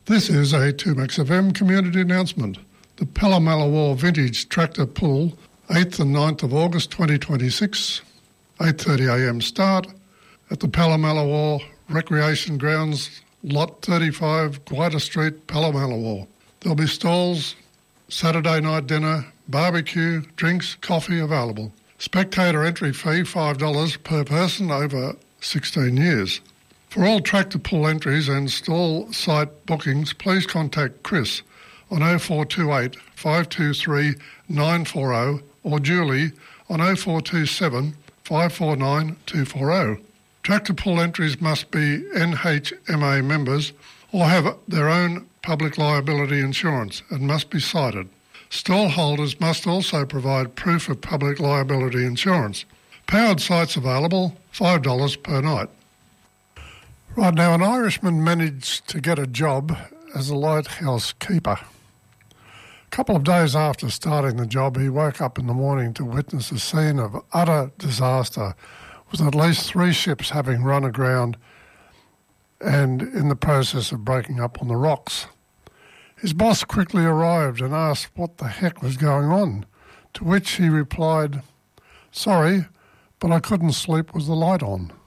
This is a 2MaxFM community announcement. The Pallamallawar Vintage Tractor Pull, 8th and 9th of August 2026, 8:30am start at the Pallamallawar Recreation Grounds, Lot 35, Guida Street, Pallamallawar. There'll be stalls, Saturday night dinner, barbecue, drinks, coffee available. Spectator entry fee $5 per person over 16 years. For all tractor pull entries and stall site bookings, please contact Chris on 0428 523 940 or Julie on 0427 549 240. Tractor pull entries must be NHMA members or have their own public liability insurance and must be cited. Stall holders must also provide proof of public liability insurance. Powered sites available, $5 per night. Right now, an Irishman managed to get a job as a lighthouse keeper. A couple of days after starting the job, he woke up in the morning to witness a scene of utter disaster, with at least 3 ships having run aground and in the process of breaking up on the rocks. His boss quickly arrived and asked what the heck was going on, to which he replied, "Sorry, but I couldn't sleep with the light on."